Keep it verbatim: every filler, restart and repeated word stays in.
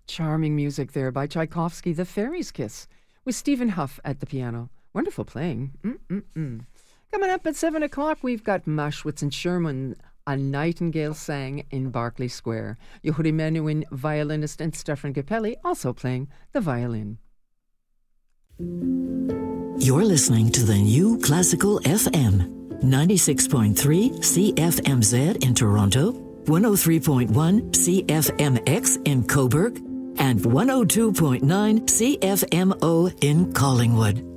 Charming music there by Tchaikovsky, The Fairy's Kiss, with Stephen Huff at the piano. Wonderful playing. Mm-mm-mm. Coming up at seven o'clock, we've got Maschwitz and Sherman, A Nightingale Sang in Berkeley Square. Yehudi Menuhin, violinist, and Stefan Capelli also playing the violin. You're listening to the New Classical F M, ninety-six point three C F M Z in Toronto, one oh three point one C F M X in Cobourg, and one oh two point nine C F M O in Collingwood.